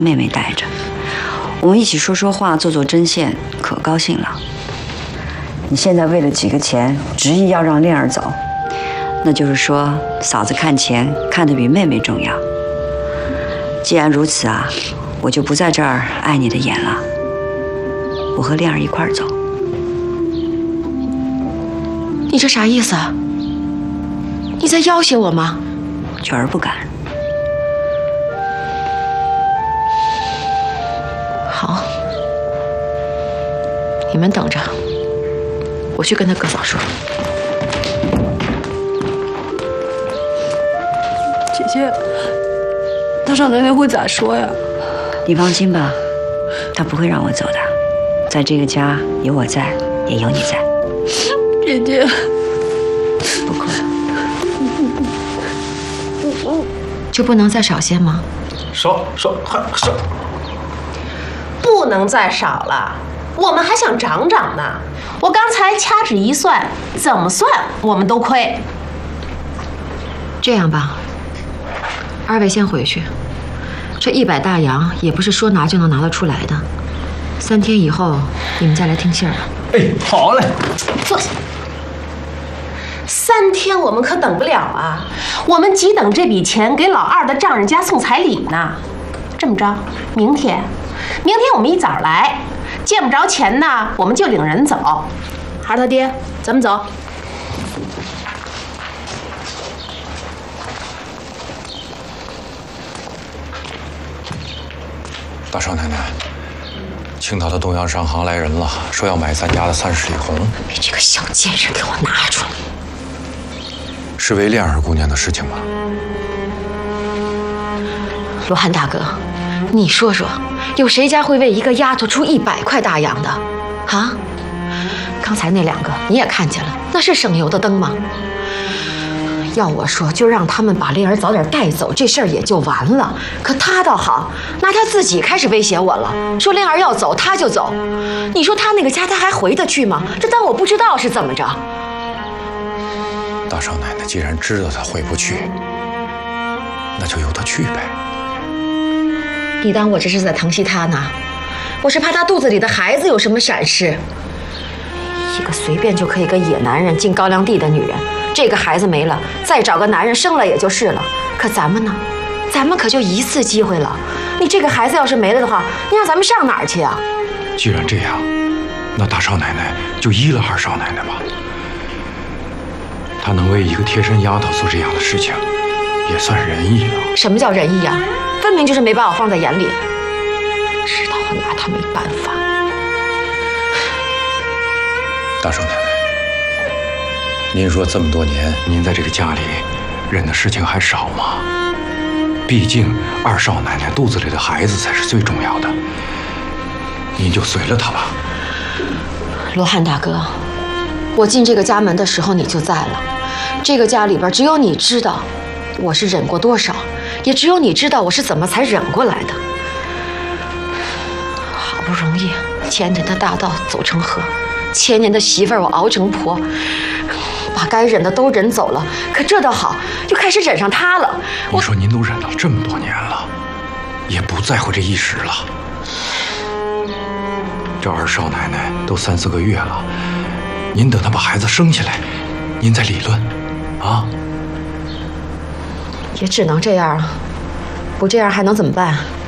妹妹带着，我们一起说说话，做做针线，可高兴了。你现在为了几个钱，执意要让恋儿走，那就是说嫂子看钱看得比妹妹重要。既然如此啊，我就不在这儿碍你的眼了。我和恋儿一块儿走。 你这啥意思啊？你在要挟我吗？ 娟儿不敢。 好，你们等着，我去跟他哥嫂说。 姐姐，大少奶奶会咋说呀？ 你放心吧，她不会让我走的。在这个家，有我在，也有你在。 姐姐， 不哭了。 就不能再少些吗？ 少， 不能再少了，我们还想涨呢。我刚才掐指一算，怎么算我们都亏。 这样吧，二位先回去。这100大洋也不是说拿就能拿得出来的，3天以后你们再来听信儿。 哎，好嘞。 坐下。3天我们可等不了啊，我们急等这笔钱给老二的丈人家送彩礼呢。这么着，明天我们一早来，见不着钱呢，我们就领人走。孩儿他爹，咱们走。 大少奶奶，青岛的东洋商行来人了，说要买咱家的30里红。 你这个小贱人，给我拿出来！ 是为恋儿姑娘的事情吗？ 罗汉大哥，你说说，有谁家会为一个丫头出100块大洋的？啊？刚才那2个你也看见了，那是省油的灯吗？要我说，就让他们把恋儿早点带走，这事儿也就完了。可他倒好，拿他自己开始威胁我了，说恋儿要走他就走。你说他那个家他还回得去吗？这当我不知道是怎么着？ 大少奶奶既然知道他回不去，那就由他去呗。 你当我这是在疼惜他呢？我是怕他肚子里的孩子有什么闪失。一个随便就可以跟野男人进高粱地的女人，这个孩子没了，再找个男人生了也就是了。可咱们呢？咱们可就一次机会了。你这个孩子要是没了的话，你让咱们上哪儿去啊？ 既然这样，那大少奶奶就依了二少奶奶吧。她能为一个贴身丫头做这样的事情，也算仁义了。 什么叫仁义啊？分明就是没把我放在眼里，知道我拿他没办法。 大少奶奶，您说这么多年，您在这个家里忍的事情还少吗？毕竟二少奶奶肚子里的孩子才是最重要的，您就随了她吧。 罗汉大哥，我进这个家门的时候你就在了，这个家里边只有你知道我是忍过多少，也只有你知道我是怎么才忍过来的。好不容易前年的大道走成河，前年的媳妇儿我熬成婆，把该忍的都忍走了，可这倒好，就开始忍上他了。 你说您都忍了这么多年了，也不在乎这一时了。这二少奶奶都3、4个月了，您等她把孩子生下来，您再理论，啊？ 也只能这样了，不这样还能怎么办？